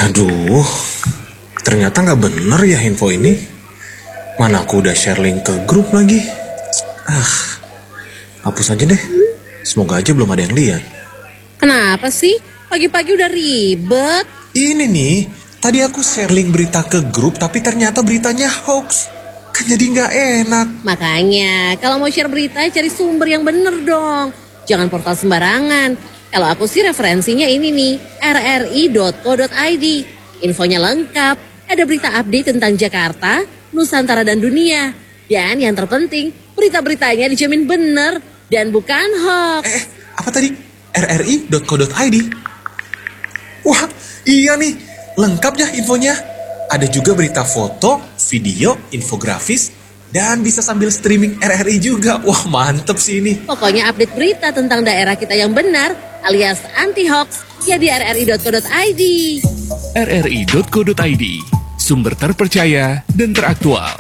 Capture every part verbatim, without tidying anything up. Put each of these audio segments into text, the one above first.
Aduh, ternyata nggak bener ya info ini. Mana aku udah share link ke grup lagi. Ah, hapus aja deh. Semoga aja belum ada yang lihat. Kenapa sih? Pagi-pagi udah ribet. Ini nih, tadi aku share link berita ke grup tapi ternyata beritanya hoax. Kan jadi nggak enak. Makanya, kalau mau share berita cari sumber yang bener dong. Jangan portal sembarangan. Kalau aku sih referensinya ini nih, r r i dot co dot i d. Infonya lengkap, ada berita update tentang Jakarta, Nusantara dan dunia. Dan yang terpenting, berita-beritanya dijamin bener dan bukan hoax. Eh, apa tadi? r r i dot co dot i d. Wah, iya nih, lengkap ya infonya. Ada juga berita foto, video, infografis, dan bisa sambil streaming R R I juga. Wah, mantep sih ini. Pokoknya update berita tentang daerah kita yang benar alias anti-hoax ya di r r i dot co dot i d. r r i dot co dot i d, sumber terpercaya dan teraktual.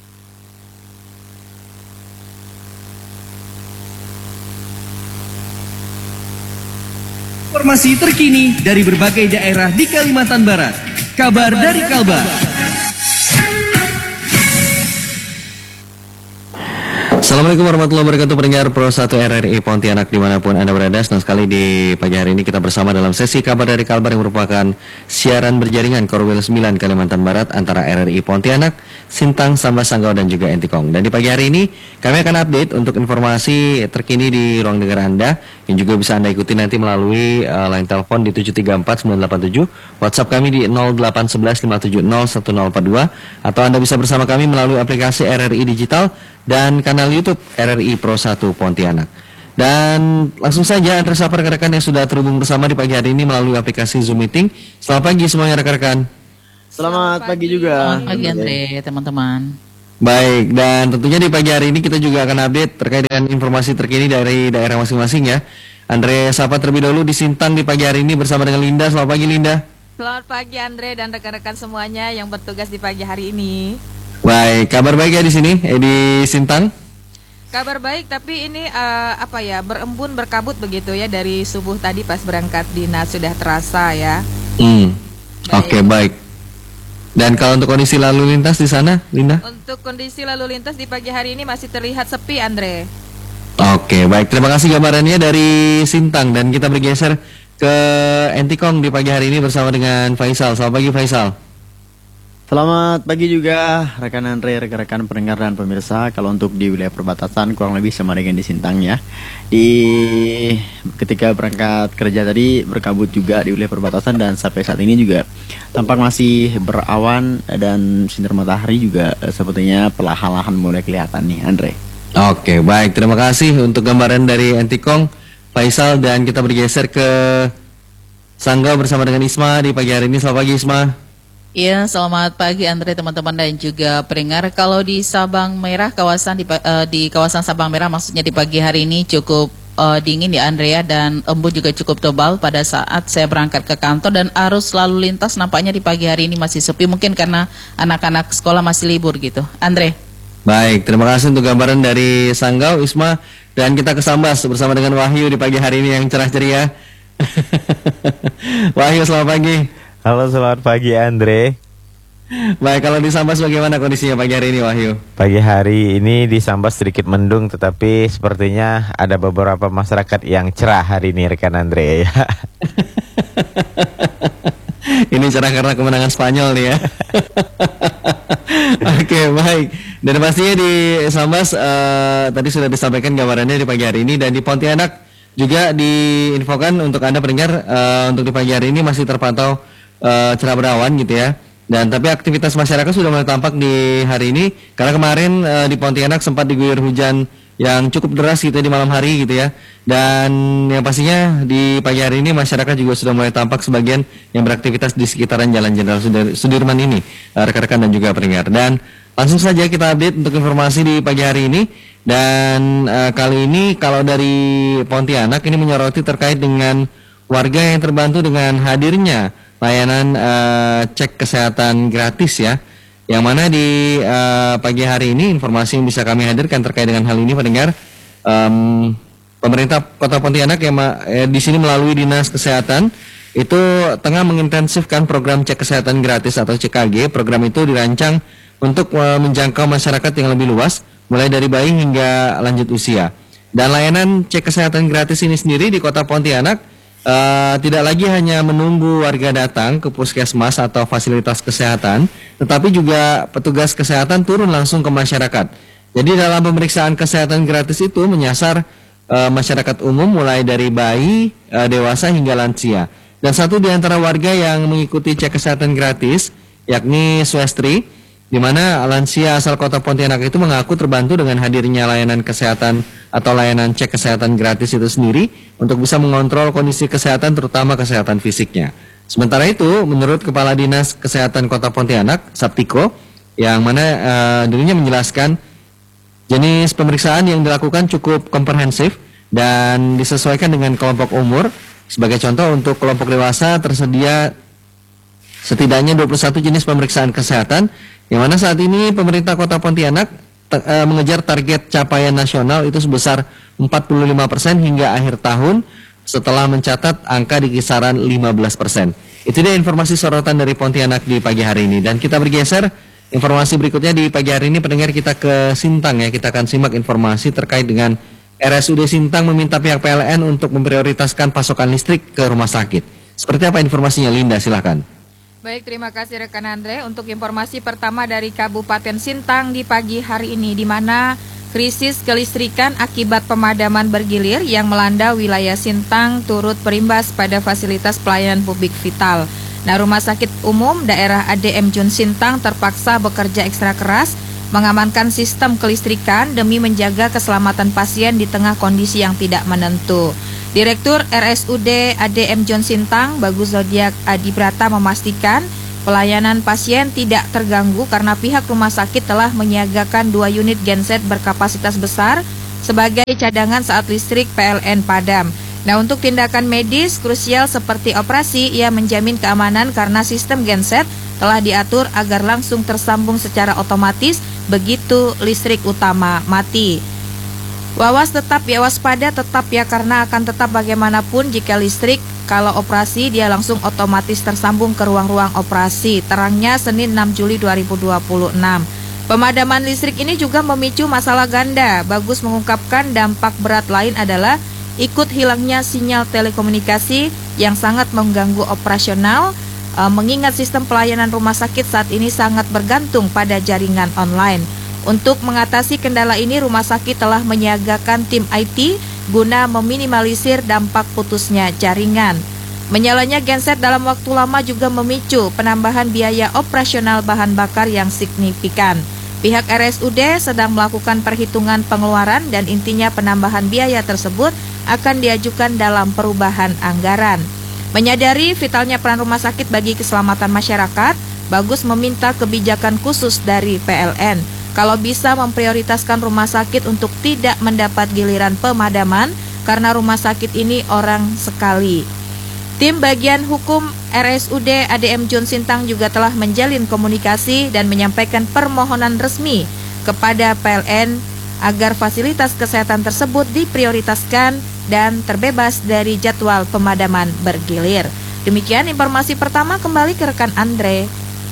Informasi terkini dari berbagai daerah di Kalimantan Barat. Kabar dari Kalbar. Assalamualaikum warahmatullahi wabarakatuh, pendengar Pro satu R R I Pontianak dimanapun Anda berada. Senang sekali di pagi hari ini kita bersama dalam sesi kabar dari Kalbar yang merupakan siaran berjaringan Korwil sembilan Kalimantan Barat antara R R I Pontianak, Sintang, Sambas, Sanggau dan juga Entikong. Dan di pagi hari ini kami akan update untuk informasi terkini di ruang dengar Anda yang juga bisa Anda ikuti nanti melalui uh, line telepon di tujuh tiga empat sembilan delapan tujuh, WhatsApp kami di nol delapan satu satu lima tujuh nol satu nol empat dua, atau Anda bisa bersama kami melalui aplikasi R R I Digital dan kanal YouTube R R I Pro satu Pontianak. Dan langsung saja Anda sapa rekan-rekan yang sudah terhubung bersama di pagi hari ini melalui aplikasi Zoom Meeting. Selamat pagi semuanya rekan-rekan. Selamat pagi juga. Selamat pagi Andre, teman-teman. Baik, dan tentunya di pagi hari ini kita juga akan update terkait dengan informasi terkini dari daerah masing-masing ya. Andre sapa terlebih dahulu di Sintang di pagi hari ini bersama dengan Linda. Selamat pagi Linda. Selamat pagi Andre dan rekan-rekan semuanya yang bertugas di pagi hari ini. Baik, kabar baik ya di sini, eh, di Sintang. Kabar baik, tapi ini uh, apa ya, berembun berkabut begitu ya dari subuh tadi pas berangkat dinas sudah terasa ya. Hmm. Oke, okay, baik. Dan kalau untuk kondisi lalu lintas di sana, Linda? Untuk kondisi lalu lintas di pagi hari ini masih terlihat sepi, Andre. Oke, okay, baik. Terima kasih gambarannya dari Sintang dan kita bergeser ke Entikong di pagi hari ini bersama dengan Faisal. Selamat pagi Faisal. Selamat pagi juga rekan Andre, rekan-rekan pendengar dan pemirsa. Kalau untuk di wilayah perbatasan kurang lebih sama dengan di Sintang ya. Di ketika berangkat kerja tadi berkabut juga di wilayah perbatasan dan sampai saat ini juga tampak masih berawan dan sinar matahari juga sepertinya perlahan-lahan mulai kelihatan nih Andre. Oke, baik. Terima kasih untuk gambaran dari Entikong, Faisal, dan kita bergeser ke Sanggau bersama dengan Isma di pagi hari ini. Selamat pagi Isma. Iya, selamat pagi Andre, teman-teman dan juga pendengar. Kalau di Sabang Merah, kawasan di, uh, di kawasan Sabang Merah maksudnya di pagi hari ini cukup uh, dingin ya Andrea, dan embun juga cukup tebal pada saat saya berangkat ke kantor, dan arus lalu lintas nampaknya di pagi hari ini masih sepi, mungkin karena anak-anak sekolah masih libur gitu. Andre. Baik, terima kasih untuk gambaran dari Sanggau, Isma, dan kita ke Sambas bersama dengan Wahyu di pagi hari ini yang cerah ceria. Wahyu, selamat pagi. Halo, selamat pagi Andre. Baik, kalau di Sambas bagaimana kondisinya pagi hari ini Wahyu? Pagi hari ini di Sambas sedikit mendung, tetapi sepertinya ada beberapa masyarakat yang cerah hari ini rekan Andre ya. Ini cerah karena kemenangan Spanyol nih ya. Oke, baik. Dan pastinya di Sambas uh, tadi sudah disampaikan gambarannya di pagi hari ini, dan di Pontianak juga diinfokan untuk Anda pendengar uh, untuk di pagi hari ini masih terpantau Uh, cerah berawan gitu ya. Dan tapi aktivitas masyarakat sudah mulai tampak di hari ini karena kemarin uh, di Pontianak sempat diguyur hujan yang cukup deras gitu ya, di malam hari gitu ya. Dan yang pastinya di pagi hari ini masyarakat juga sudah mulai tampak sebagian yang beraktivitas di sekitaran Jalan Jenderal Sudirman ini, uh, rekan-rekan dan juga pendengar. Dan langsung saja kita update untuk informasi di pagi hari ini. Dan uh, kali ini kalau dari Pontianak ini menyoroti terkait dengan warga yang terbantu dengan hadirnya layanan uh, cek kesehatan gratis ya, yang mana di uh, pagi hari ini informasi yang bisa kami hadirkan terkait dengan hal ini pendengar, um, pemerintah Kota Pontianak yang eh, di sini melalui Dinas Kesehatan itu tengah mengintensifkan program cek kesehatan gratis atau C K G. Program itu dirancang untuk uh, menjangkau masyarakat yang lebih luas, mulai dari bayi hingga lanjut usia. Dan layanan cek kesehatan gratis ini sendiri di Kota Pontianak uh, tidak lagi hanya menunggu warga datang ke puskesmas atau fasilitas kesehatan, tetapi juga petugas kesehatan turun langsung ke masyarakat. Jadi dalam pemeriksaan kesehatan gratis itu menyasar uh, masyarakat umum mulai dari bayi, uh, dewasa hingga lansia. Dan satu di antara warga yang mengikuti cek kesehatan gratis, yakni Swestri, di mana lansia asal Kota Pontianak itu mengaku terbantu dengan hadirnya layanan kesehatan atau layanan cek kesehatan gratis itu sendiri untuk bisa mengontrol kondisi kesehatan, terutama kesehatan fisiknya. Sementara itu, menurut Kepala Dinas Kesehatan Kota Pontianak, Saptiko, yang mana uh, dirinya menjelaskan jenis pemeriksaan yang dilakukan cukup komprehensif dan disesuaikan dengan kelompok umur. Sebagai contoh, untuk kelompok dewasa tersedia setidaknya dua puluh satu jenis pemeriksaan kesehatan, yang mana saat ini pemerintah Kota Pontianak te- e, mengejar target capaian nasional itu sebesar empat puluh lima persen hingga akhir tahun setelah mencatat angka di kisaran lima belas persen. Itu dia informasi sorotan dari Pontianak di pagi hari ini. Dan kita bergeser, informasi berikutnya di pagi hari ini pendengar kita ke Sintang ya. Kita akan simak informasi terkait dengan R S U D Sintang meminta pihak P L N untuk memprioritaskan pasokan listrik ke rumah sakit. Seperti apa informasinya, Linda? Silakan. Baik, terima kasih rekan Andre. Untuk informasi pertama dari Kabupaten Sintang di pagi hari ini, di mana krisis kelistrikan akibat pemadaman bergilir yang melanda wilayah Sintang turut berimbas pada fasilitas pelayanan publik vital. Nah, Rumah Sakit Umum Daerah A D M Jun Sintang terpaksa bekerja ekstra keras mengamankan sistem kelistrikan demi menjaga keselamatan pasien di tengah kondisi yang tidak menentu. Direktur R S U D A D M Jun Sintang, Bagus Zodiak Adibrata memastikan pelayanan pasien tidak terganggu karena pihak rumah sakit telah menyiagakan dua unit genset berkapasitas besar sebagai cadangan saat listrik P L N padam. Nah, untuk tindakan medis krusial seperti operasi, ia menjamin keamanan karena sistem genset telah diatur agar langsung tersambung secara otomatis begitu listrik utama mati. Wawas tetap ya waspada tetap ya karena akan tetap bagaimanapun jika listrik kalau operasi dia langsung otomatis tersambung ke ruang-ruang operasi. Terangnya Senin enam Juli dua ribu dua puluh enam. Pemadaman listrik ini juga memicu masalah ganda. Bagus mengungkapkan dampak berat lain adalah ikut hilangnya sinyal telekomunikasi yang sangat mengganggu operasional. Uh, mengingat sistem pelayanan rumah sakit saat ini sangat bergantung pada jaringan online. Untuk mengatasi kendala ini, rumah sakit telah menyiagakan tim I T guna meminimalisir dampak putusnya jaringan. Menyalanya genset dalam waktu lama juga memicu penambahan biaya operasional bahan bakar yang signifikan. Pihak R S U D sedang melakukan perhitungan pengeluaran dan intinya penambahan biaya tersebut akan diajukan dalam perubahan anggaran. Menyadari vitalnya peran rumah sakit bagi keselamatan masyarakat, Bagus meminta kebijakan khusus dari P L N. Kalau bisa memprioritaskan rumah sakit untuk tidak mendapat giliran pemadaman karena rumah sakit ini orang sekali. Tim bagian hukum R S U D A D M Jun Sintang juga telah menjalin komunikasi dan menyampaikan permohonan resmi kepada P L N agar fasilitas kesehatan tersebut diprioritaskan dan terbebas dari jadwal pemadaman bergilir. Demikian informasi pertama, kembali ke rekan Andre.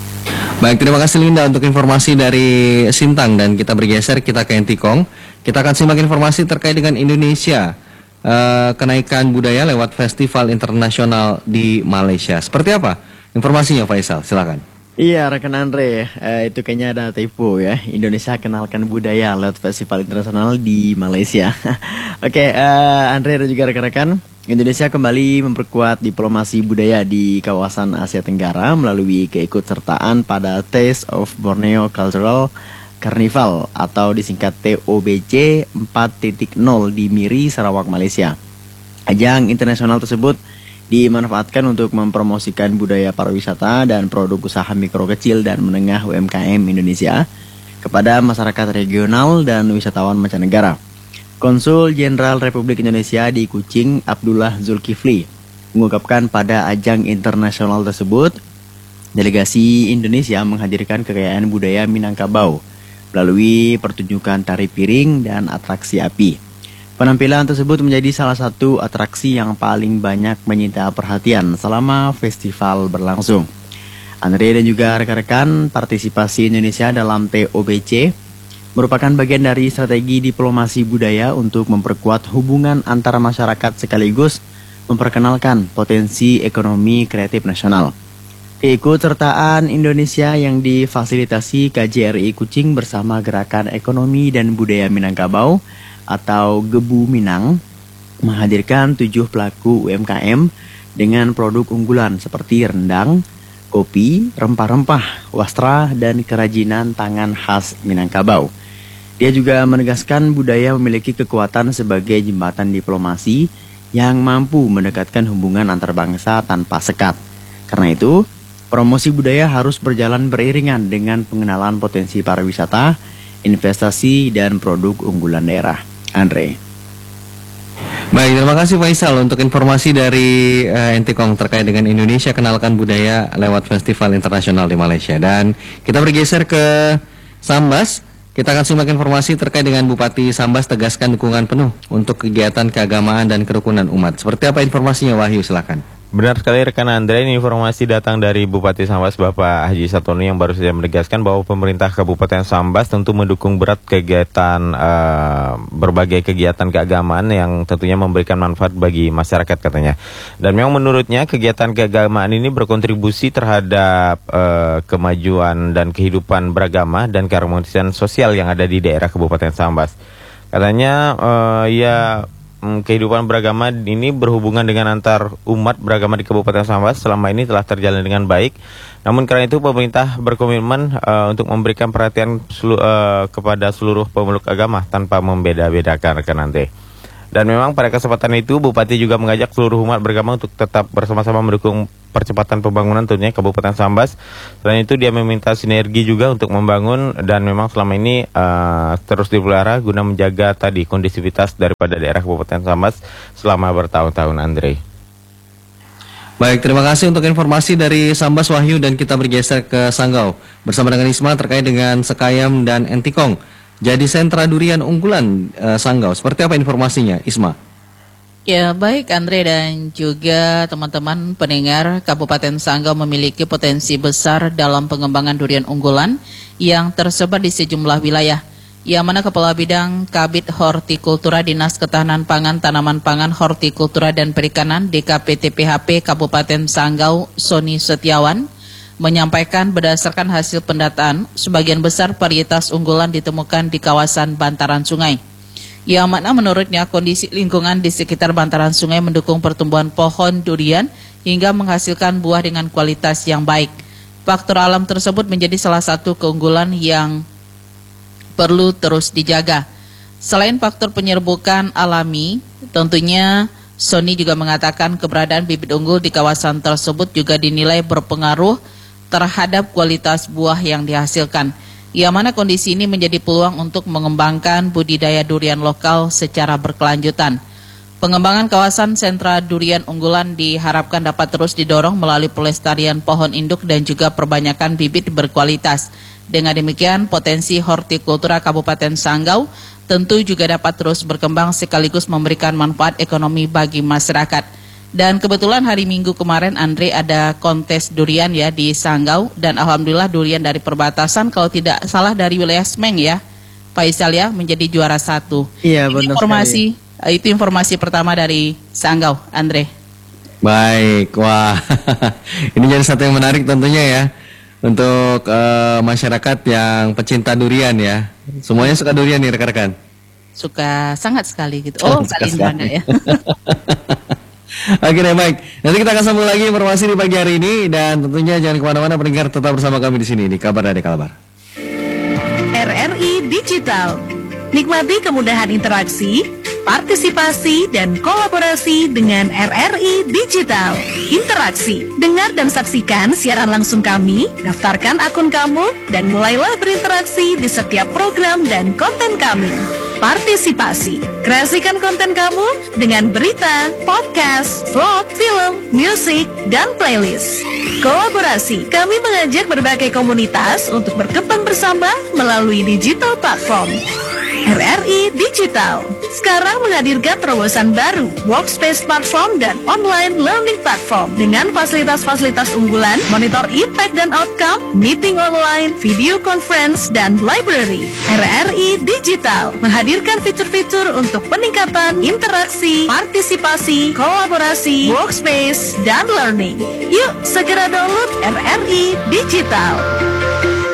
Baik, terima kasih Linda untuk informasi dari Sintang, dan kita bergeser kita ke Entikong. Kita akan simak informasi terkait dengan Indonesia, uh, kenaikan budaya lewat festival internasional di Malaysia. Seperti apa informasinya, Faisal? Silakan. Iya rekan Andre, eh, itu kayaknya ada typo ya. Indonesia kenalkan budaya lewat festival internasional di Malaysia. Oke, eh, Andre dan juga rekan-rekan, Indonesia kembali memperkuat diplomasi budaya di kawasan Asia Tenggara melalui keikutsertaan pada Taste of Borneo Cultural Carnival atau disingkat T O B C empat titik nol di Miri, Sarawak, Malaysia. Ajang internasional tersebut dimanfaatkan untuk mempromosikan budaya pariwisata dan produk usaha mikro kecil dan menengah U M K M Indonesia kepada masyarakat regional dan wisatawan mancanegara. Konsul Jenderal Republik Indonesia di Kuching, Abdullah Zulkifli, mengungkapkan pada ajang internasional tersebut, delegasi Indonesia menghadirkan kekayaan budaya Minangkabau melalui pertunjukan tari piring dan atraksi api. Penampilan tersebut menjadi salah satu atraksi yang paling banyak menyita perhatian selama festival berlangsung. Andre dan juga rekan-rekan, partisipasi Indonesia dalam T O B C merupakan bagian dari strategi diplomasi budaya untuk memperkuat hubungan antara masyarakat sekaligus memperkenalkan potensi ekonomi kreatif nasional. Keikutsertaan Indonesia yang difasilitasi K J R I Kucing bersama Gerakan Ekonomi dan Budaya Minangkabau atau Gebu Minang menghadirkan tujuh pelaku U M K M dengan produk unggulan seperti rendang, kopi, rempah-rempah, wastra, dan kerajinan tangan khas Minangkabau. Dia juga menegaskan budaya memiliki kekuatan sebagai jembatan diplomasi yang mampu mendekatkan hubungan antar bangsa tanpa sekat. Karena itu, promosi budaya harus berjalan beriringan dengan pengenalan potensi pariwisata, investasi, dan produk unggulan daerah. Andre. Baik, terima kasih Faisal untuk informasi dari uh, Entikong terkait dengan Indonesia kenalkan budaya lewat festival internasional di Malaysia. Dan kita bergeser ke Sambas. Kita akan simak informasi terkait dengan Bupati Sambas tegaskan dukungan penuh untuk kegiatan keagamaan dan kerukunan umat. Seperti apa informasinya, Wahyu, silakan. Benar sekali rekan Andre, ini informasi datang dari Bupati Sambas Bapak Haji Satoni yang baru saja menegaskan bahwa pemerintah Kabupaten Sambas tentu mendukung berat kegiatan uh, berbagai kegiatan keagamaan yang tentunya memberikan manfaat bagi masyarakat katanya. Dan memang menurutnya kegiatan keagamaan ini berkontribusi terhadap uh, kemajuan dan kehidupan beragama dan keharmonisan sosial yang ada di daerah Kabupaten Sambas. Katanya uh, ya kehidupan beragama ini berhubungan dengan antar umat beragama di Kabupaten Sambas selama ini telah terjalin dengan baik. Namun karena itu pemerintah berkomitmen uh, untuk memberikan perhatian selu, uh, kepada seluruh pemeluk agama tanpa membeda-bedakan rekan Andre. Dan memang pada kesempatan itu Bupati juga mengajak seluruh umat beragama untuk tetap bersama-sama mendukung percepatan pembangunan tentunya Kabupaten Sambas. Selain itu dia meminta sinergi juga untuk membangun dan memang selama ini uh, terus dipelihara guna menjaga tadi kondisivitas daripada daerah Kabupaten Sambas selama bertahun-tahun, Andre. Baik, terima kasih untuk informasi dari Sambas, Wahyu, dan kita bergeser ke Sanggau bersama dengan Isma terkait dengan Sekayam dan Entikong. Jadi sentra durian unggulan uh, Sanggau. Seperti apa informasinya, Isma? Ya, baik Andre dan juga teman-teman pendengar, Kabupaten Sanggau memiliki potensi besar dalam pengembangan durian unggulan yang tersebar di sejumlah wilayah. Yang mana Kepala Bidang Kabid Hortikultura Dinas Ketahanan Pangan, Tanaman Pangan, Hortikultura dan Perikanan D K P T P H P Kabupaten Sanggau, Soni Setiawan, menyampaikan berdasarkan hasil pendataan, sebagian besar varietas unggulan ditemukan di kawasan bantaran sungai. Yang mana menurutnya kondisi lingkungan di sekitar bantaran sungai mendukung pertumbuhan pohon durian hingga menghasilkan buah dengan kualitas yang baik. Faktor alam tersebut menjadi salah satu keunggulan yang perlu terus dijaga. Selain faktor penyerbukan alami, tentunya Sony juga mengatakan keberadaan bibit unggul di kawasan tersebut juga dinilai berpengaruh terhadap kualitas buah yang dihasilkan. Yang mana kondisi ini menjadi peluang untuk mengembangkan budidaya durian lokal secara berkelanjutan. Pengembangan kawasan sentra durian unggulan diharapkan dapat terus didorong melalui pelestarian pohon induk dan juga perbanyakan bibit berkualitas. Dengan demikian, potensi hortikultura Kabupaten Sanggau tentu juga dapat terus berkembang sekaligus memberikan manfaat ekonomi bagi masyarakat. Dan kebetulan hari Minggu kemarin, Andre, ada kontes durian ya di Sanggau. Dan alhamdulillah durian dari perbatasan, kalau tidak salah dari wilayah Semeng ya, Faisal ya, menjadi juara satu. Iya, benar informasi sekali. Itu informasi pertama dari Sanggau, Andre. Baik, wah ini jadi satu yang menarik tentunya ya untuk uh, masyarakat yang pecinta durian ya. Semuanya suka durian nih rekan-rekan. Suka sangat sekali gitu. Oh, kalian bangga ya. Oke deh, baik. Nanti kita akan sambung lagi informasi di pagi hari ini dan tentunya jangan kemana-mana, pendengar tetap bersama kami di sini di Kabar dari Kalbar. R R I Digital. Nikmati kemudahan interaksi, partisipasi, dan kolaborasi dengan R R I Digital. Interaksi, dengar dan saksikan siaran langsung kami, daftarkan akun kamu, dan mulailah berinteraksi di setiap program dan konten kami. Partisipasi, kreasikan konten kamu dengan berita, podcast, vlog, film, musik, dan playlist. Kolaborasi, kami mengajak berbagai komunitas untuk berkembang bersama melalui digital platform. R R I Digital. sekarang menghadirkan terobosan baru, Workspace Platform dan Online Learning Platform dengan fasilitas-fasilitas unggulan, monitor impact dan outcome, meeting online, video conference, dan library. R R I Digital menghadirkan fitur-fitur untuk peningkatan interaksi, partisipasi, kolaborasi, workspace, dan learning. Yuk, segera download R R I Digital.